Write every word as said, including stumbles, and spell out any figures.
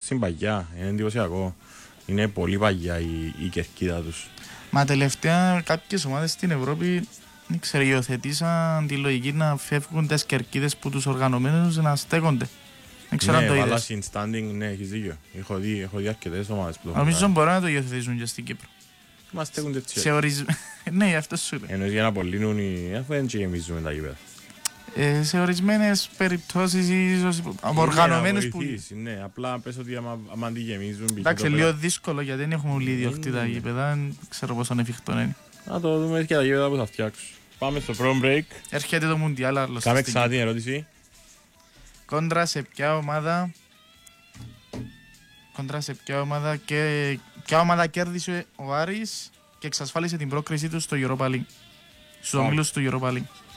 στην παγιά, είναι εντυπωσιακό. Είναι πολύ παγιά η, η κερκίδα τους. Μα τελευταία κάποιες ομάδες στην Ευρώπη δεν ξέρω, υιοθετήσαν τη λογική να φεύγουν τις κερκίδες που τους οργανωμένους να στέκονται. Δεν ξέρω ναι, αν το είδες. βάλα in standing, ναι, έχεις δίκιο. Έχω δει, έχω δει αρκετές ομάδες που το έχουν Νομίζω κάνει. μπορεί να το υιοθετήσουν και στην Κύπρο. Μα στέκονται έτσι. Σε ορισμ... ναι, αυτό σου είπε. Εννοείς για να απολύνουν οι... αφού δεν γεμίζουμε τα γήπεδα. Ε, σε ορισμένες περιπτώσεις ίσως από οργανωμένους που... Ναι, απλά πες ότι άμα, άμα αντιγεμίζουν... Εντάξει, λίγο δύσκολο γιατί δεν έχουμε όλοι ιδιοκτήτα γήπεδα, δεν ξέρω πόσο ανεφικτό είναι. Να το δούμε και τα γήπεδα που θα φτιάξουν. Πάμε στο prom break. Έρχεται το Μουντιάλ άλλωστε. Κάμε ξανά την ερώτηση. Κόντρα σε ποια ομάδα... Κόντρα σε ποια ομάδα και... Ποια ομάδα κέρδισε ο Άρης και εξασφάλισε την πρόκρισή του στο Europa League. Στους ομίλους του Europa League.